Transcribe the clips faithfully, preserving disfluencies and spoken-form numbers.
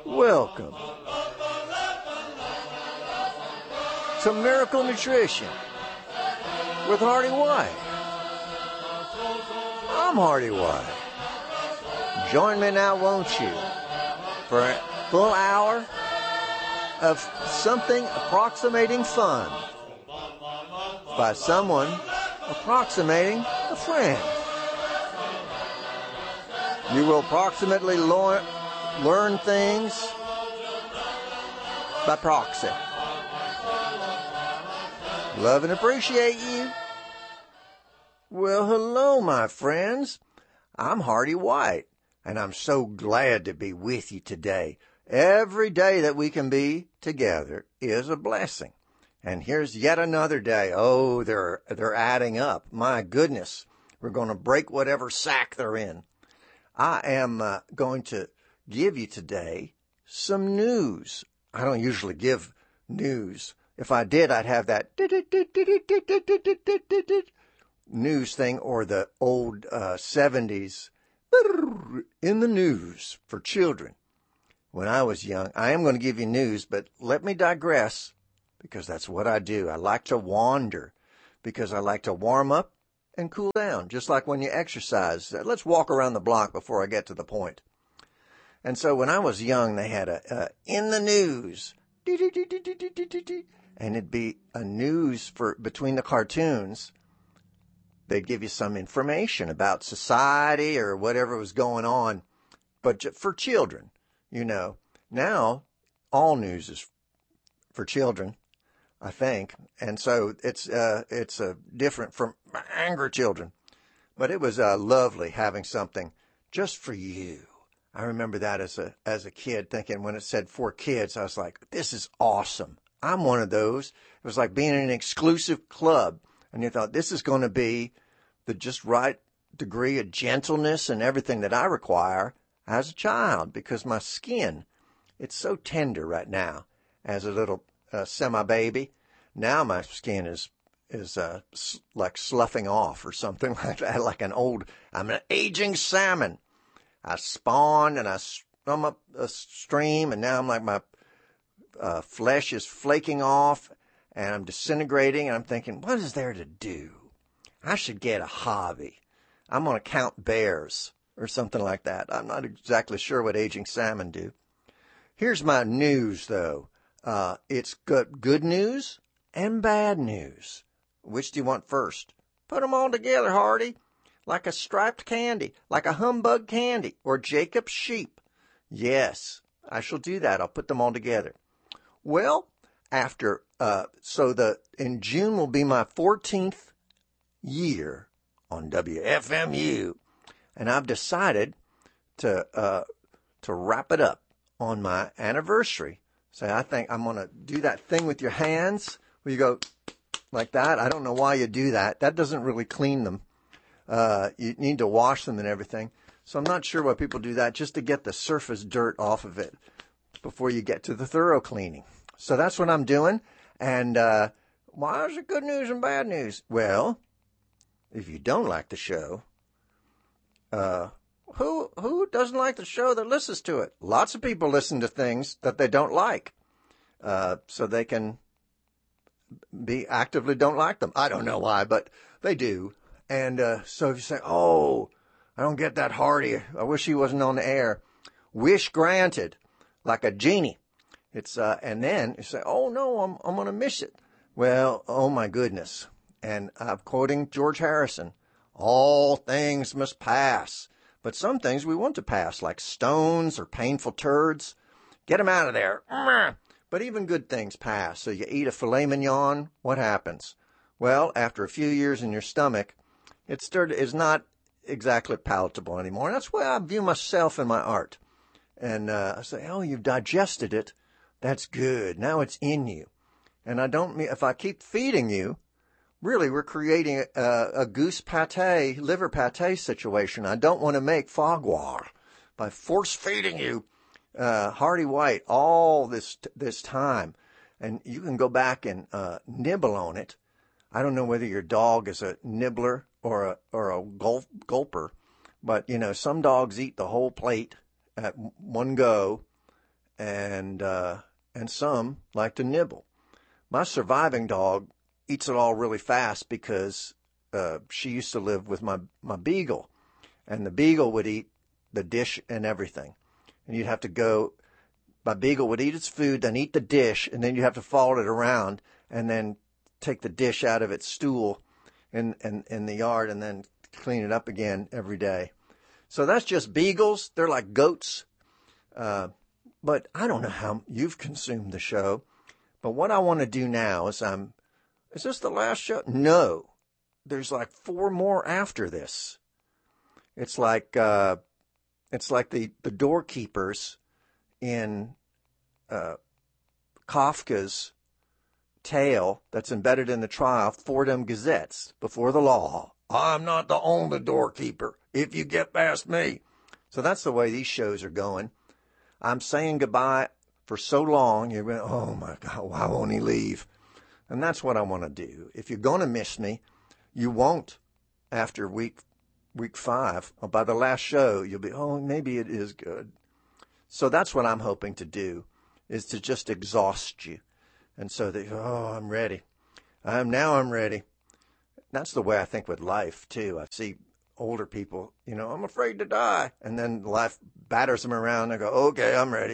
Welcome to Miracle Nutrition with Hardy White. I'm Hardy White. Join me now, won't you, for a full hour of something approximating fun by someone approximating a friend. You will approximately learn, learn things by proxy. Love and appreciate you. Well, hello, my friends. I'm Hardy White, and I'm so glad to be with you today. Every day that we can be together is a blessing. And here's yet another day. Oh, they're, they're adding up. My goodness. We're going to break whatever sack they're in. I am uh, going to give you today some news. I don't usually give news. If I did, I'd have that news thing or the old uh, seventies in the news for children. When I was young, I am going to give you news, but let me digress because that's what I do. I like to wander because I like to warm up and cool down, just like when you exercise. Let's walk around the block before I get to the point. And so when I was young, they had a, uh, in the news, and it'd be a news for between the cartoons. They'd give you some information about society or whatever was going on, but for children, you know. Now, all news is for children, I think. And so it's uh, it's uh, different from angry children. But it was uh, lovely having something just for you. I remember that as a as a kid thinking when it said for kids, I was like, this is awesome. I'm one of those. It was like being in an exclusive club. And you thought, this is going to be the just right degree of gentleness and everything that I require as a child because my skin, it's so tender right now as a little uh, semi-baby. Now my skin is is uh, s- like sloughing off or something like that, like an old, I'm an aging salmon. I spawned and I swum up a stream and now I'm like my uh, flesh is flaking off and I'm disintegrating and I'm thinking, what is there to do? I should get a hobby. I'm going to count bears or something like that. I'm not exactly sure what aging salmon do. Here's my news, though. Uh, it's good, good news and bad news. Which do you want first? Put them all together, Hardy. Like a striped candy, like a humbug candy, or Jacob's sheep. Yes, I shall do that. I'll put them all together. Well, after, uh, so the, in June will be my fourteenth year on W F M U. And I've decided to, uh, to wrap it up on my anniversary. So I think I'm going to do that thing with your hands where you go like that. I don't know why you do that. That doesn't really clean them. Uh, you need to wash them and everything. So I'm not sure why people do that, just to get the surface dirt off of it before you get to the thorough cleaning. So that's what I'm doing. And, uh, why is it good news and bad news? Well, if you don't like the show, uh, who, who doesn't like the show that listens to it? Lots of people listen to things that they don't like, uh, so they can be actively don't like them. I don't know why, but they do. And uh, so if you say, oh, I don't get that Hardy. I wish he wasn't on the air. Wish granted, like a genie. It's uh, and then you say, oh, no, I'm, I'm going to miss it. Well, oh, my goodness. And I'm quoting George Harrison. All things must pass. But some things we want to pass, like stones or painful turds. Get them out of there. But even good things pass. So you eat a filet mignon, what happens? Well, after a few years in your stomach, it started, is not exactly palatable anymore. And that's why I view myself in my art. And uh, I say, oh, you've digested it. That's good. Now it's in you. And I don't mean, if I keep feeding you, really we're creating a, a goose pate, liver pate situation. I don't want to make fogwar by force feeding you uh, Hardy White all this this time. And you can go back and uh, nibble on it. I don't know whether your dog is a nibbler or a or a gulp, gulper, but you know some dogs eat the whole plate at one go, and uh, and some like to nibble. My surviving dog eats it all really fast because uh, she used to live with my, my beagle, and the beagle would eat the dish and everything. And you'd have to go, my beagle would eat its food, then eat the dish, and then you have to follow it around and then take the dish out of its stool in, in, in the yard and then clean it up again every day. So that's just beagles. They're like goats. Uh, but I don't know how you've consumed the show. But what I want to do now is I'm, is this the last show? No. There's like four more after this. It's like, uh, it's like the, the doorkeepers in, uh, Kafka's tale that's embedded in the trial, Fordham Gazettes, before the law. I'm not the only doorkeeper if you get past me. So that's the way these shows are going. I'm saying goodbye for so long. You're going, oh my God, why won't he leave? And that's what I want to do. If you're going to miss me, you won't after week, week five. Or by the last show, you'll be, oh, maybe it is good. So that's what I'm hoping to do, is to just exhaust you. And so that, oh, I'm ready. I'm now I'm ready. That's the way I think with life, too. I see older people, you know, I'm afraid to die. And then life batters them around. And I go, okay, I'm ready.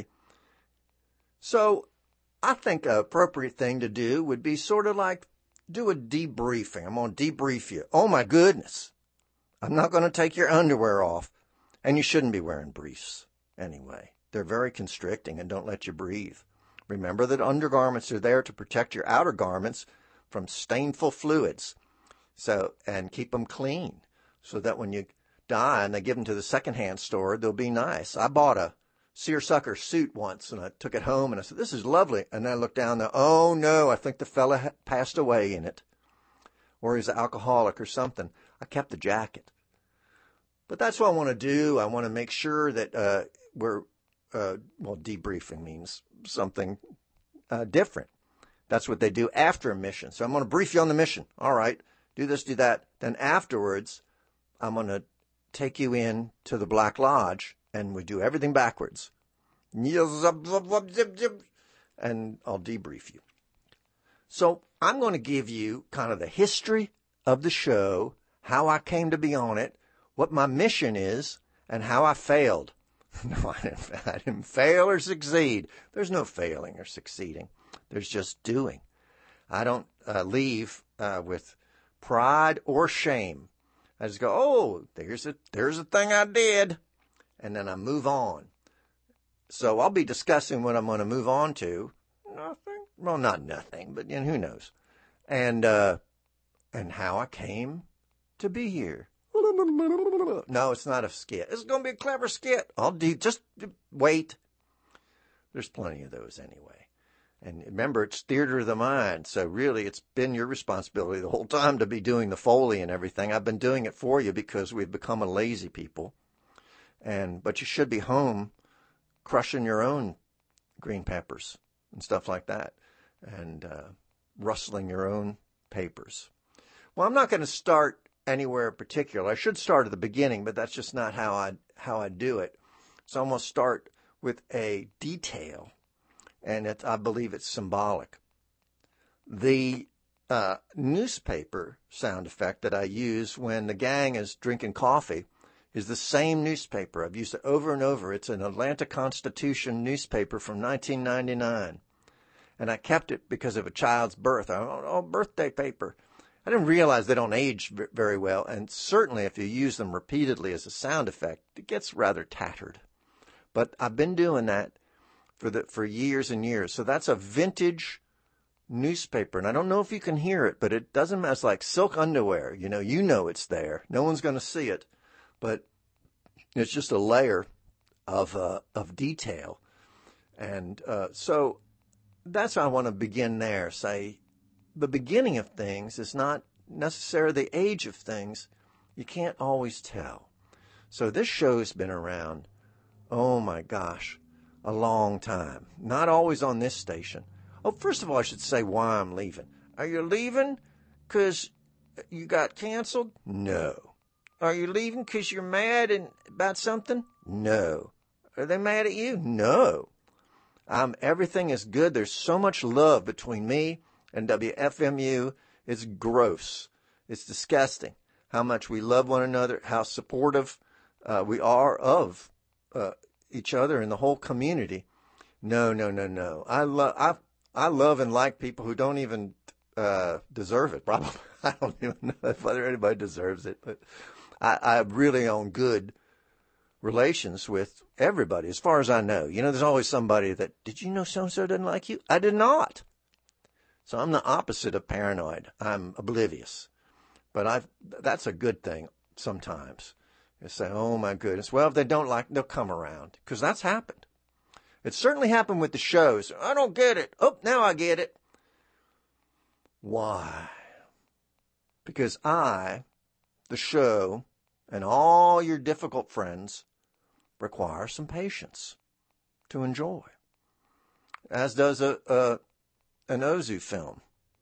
So I think an appropriate thing to do would be sort of like do a debriefing. I'm going to debrief you. Oh, my goodness. I'm not going to take your underwear off. And you shouldn't be wearing briefs anyway. They're very constricting and don't let you breathe. Remember that undergarments are there to protect your outer garments from stainful fluids. So, and keep them clean so that when you die and they give them to the secondhand store, they'll be nice. I bought a seersucker suit once and I took it home and I said, this is lovely. And I looked down there, oh no, I think the fella had passed away in it. Or he's an alcoholic or something. I kept the jacket. But that's what I want to do. I want to make sure that uh, we're, uh, well, debriefing means something uh, different. That's what they do after a mission. So I'm going to brief you on the mission. All right. Do this, do that. Then afterwards, I'm going to take you in to the Black Lodge, and we do everything backwards. And I'll debrief you. So I'm going to give you kind of the history of the show, how I came to be on it, what my mission is, and how I failed. No, I didn't, I didn't fail or succeed. There's no failing or succeeding. There's just doing. I don't uh, leave uh, with pride or shame. I just go, oh, there's a, there's a thing I did. And then I move on. So I'll be discussing what I'm going to move on to. Nothing. Well, not nothing, but you know, who knows. And, uh, and how I came to be here. No, it's not a skit. It's going to be a clever skit. I'll do, just wait. There's plenty of those anyway. And remember, it's theater of the mind. So really, it's been your responsibility the whole time to be doing the Foley and everything. I've been doing it for you because we've become a lazy people. And, but you should be home crushing your own green peppers and stuff like that. And, uh, rustling your own papers. Well, I'm not going to start anywhere in particular. I should start at the beginning, but that's just not how I, how I do it. So I'm going to start with a detail. And it, I believe it's symbolic. The uh, newspaper sound effect that I use when the gang is drinking coffee is the same newspaper. I've used it over and over. It's an Atlanta Constitution newspaper from nineteen ninety-nine. And I kept it because of a child's birth. I don't know, birthday paper. I didn't realize they don't age very well. And certainly if you use them repeatedly as a sound effect, it gets rather tattered. But I've been doing that for the for years and years. So that's a vintage newspaper. And I don't know if you can hear it, but it doesn't matter. It's like silk underwear. You know, you know it's there. No one's going to see it. But it's just a layer of uh, of detail. And uh, so that's how I want to begin there. Say the beginning of things is not necessarily the age of things. You can't always tell. So this show's been around, oh my gosh, a long time. Not always on this station. Oh, first of all, I should say why I'm leaving. Are you leaving because you got canceled? No. Are you leaving because you're mad and about something? No. Are they mad at you? No. Um, everything is good. There's so much love between me and W F M U. It's gross. It's disgusting how much we love one another, how supportive uh, we are of uh, each other and the whole community. No, no, no, no. I love I I love and like people who don't even uh, deserve it. Probably I don't even know if whether anybody deserves it, but I, I really own good relations with everybody, as far as I know. You know, there's always somebody that, did you know so-and-so doesn't like you? I did not. So I'm the opposite of paranoid. I'm oblivious. But I've, that's a good thing sometimes. You say, oh my goodness. Well, if they don't like, they'll come around. Because that's happened. It certainly happened with the shows. I don't get it. Oh, now I get it. Why? Because I, the show, and all your difficult friends require some patience to enjoy, as does a, a an Ozu film.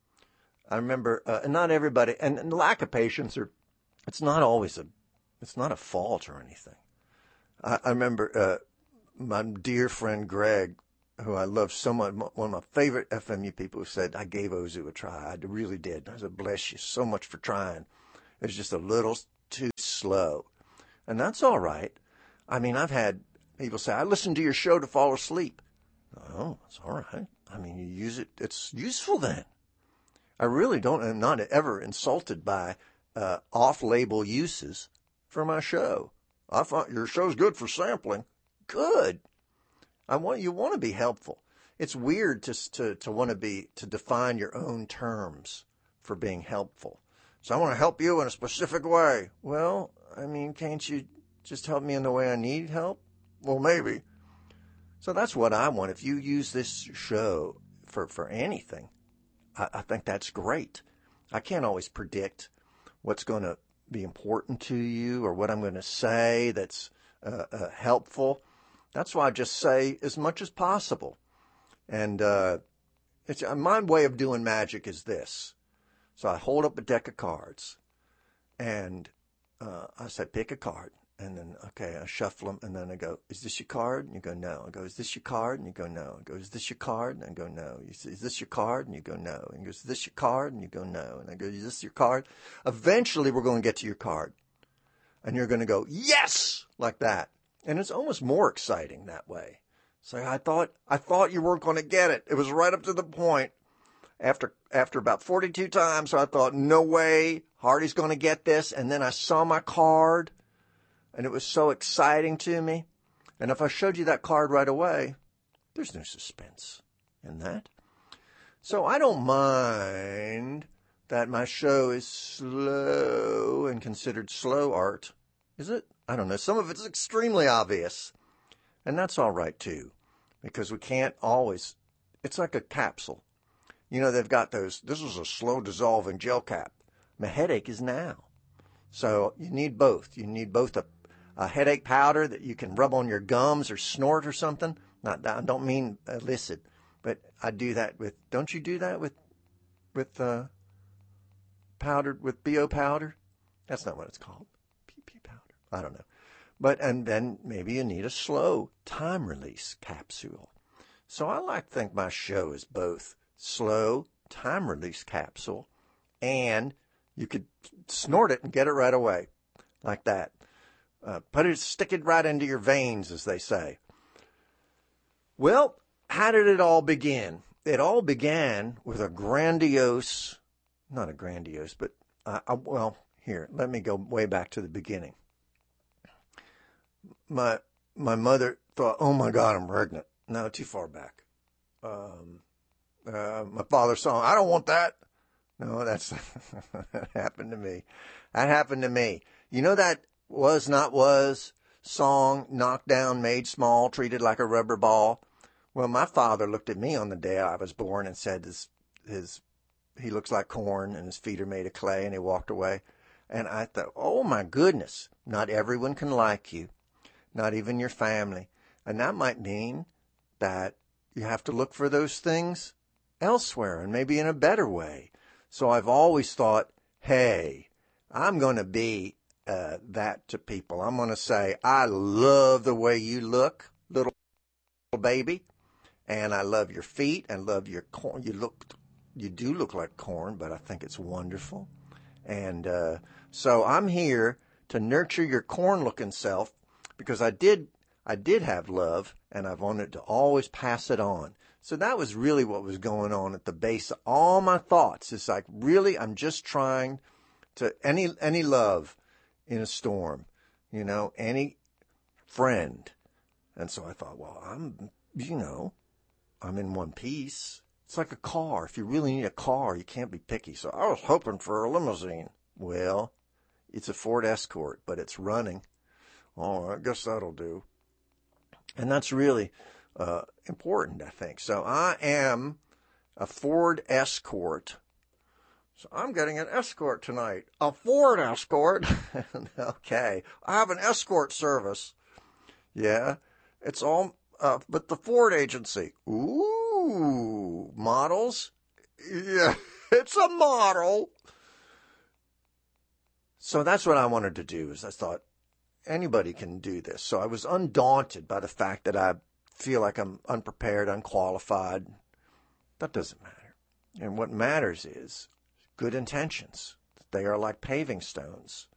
I remember, uh, and not everybody, and, and lack of patience, or it's not always a, it's not a fault or anything. I, I remember uh, my dear friend Greg, who I love so much, one of my favorite F M U people, who said, I gave Ozu a try. I really did. I said, bless you so much for trying. It's just a little too slow. And that's all right. I mean, I've had people say, I listened to your show to fall asleep. Oh, it's all right. I mean, you use it. It's useful then. I really don't, I'm not ever insulted by uh, off-label uses for my show. I thought your show's good for sampling. Good. I want, you want to be helpful. It's weird to, to, to want to be, to define your own terms for being helpful. So I want to help you in a specific way. Well, I mean, can't you just help me in the way I need help? Well, maybe. So that's what I want. If you use this show for, for anything, I, I think that's great. I can't always predict what's going to be important to you or what I'm going to say that's uh, uh, helpful. That's why I just say as much as possible. And uh, it's, uh, my way of doing magic is this. So I hold up a deck of cards, and uh, I say, pick a card. And then, okay, I shuffle them, and then I go, is this your card? And you go, no. I go, is this your card? And you go, no. I go, is this your card? And I go, no. You say, is this your card? And you go, no. And he goes, is this your card? And you go, no. And I go, is this your card? Eventually, we're going to get to your card. And you're going to go, yes, like that. And it's almost more exciting that way. So I thought, I thought you weren't going to get it. It was right up to the point. After after about forty-two times, so I thought, no way, Hardy's going to get this. And then I saw my card, and it was so exciting to me. And if I showed you that card right away, there's no suspense in that. So I don't mind that my show is slow and considered slow art. Is it? I don't know. Some of it's extremely obvious. And that's all right, too, because we can't always. It's like a capsule. You know, they've got those, this is a slow dissolving gel cap. My headache is now. So you need both. You need both a, a headache powder that you can rub on your gums or snort or something. Not, I don't mean illicit, but I do that with, don't you do that with, with, uh, powdered, with B O powder? That's not what it's called. P P powder. I don't know. But, and then maybe you need a slow time release capsule. So I like to think my show is both slow time release capsule, and you could snort it and get it right away, like that. Uh, put it, stick it right into your veins, as they say. Well, how did it all begin? It all began with a grandiose, not a grandiose, but uh, uh, well, here, let me go way back to the beginning. My my mother thought, oh my God, I'm pregnant. No, too far back. Um, Uh, my father saw, I don't want that. No, that's, that happened to me. That happened to me. You know that was not was song, knocked down, made small, treated like a rubber ball? Well, my father looked at me on the day I was born and said his, his, he looks like corn and his feet are made of clay, and he walked away. And I thought, oh my goodness, not everyone can like you, not even your family. And that might mean that you have to look for those things elsewhere and maybe in a better way. So I've always thought, hey, I'm going to be uh, that to people. I'm going to say, I love the way you look, little baby. And I love your feet and love your corn. You look, you do look like corn, but I think it's wonderful. And uh, so I'm here to nurture your corn-looking self because I did, I did have love, and I've wanted to always pass it on. So that was really what was going on at the base of all my thoughts. It's like, really, I'm just trying to, any, any love in a storm, you know, any friend. And so I thought, well, I'm, you know, I'm in one piece. It's like a car. If you really need a car, you can't be picky. So I was hoping for a limousine. Well, it's a Ford Escort, but it's running. Oh, I guess that'll do. And that's really uh, important, I think. So I am a Ford Escort. So I'm getting an Escort tonight. A Ford Escort? Okay. I have an escort service. Yeah. It's all, uh, but the Ford agency. Ooh, models? Yeah, it's a model. So that's what I wanted to do, is I thought anybody can do this. So I was undaunted by the fact that I feel like I'm unprepared, unqualified. That doesn't matter. And what matters is good intentions. They are like paving stones.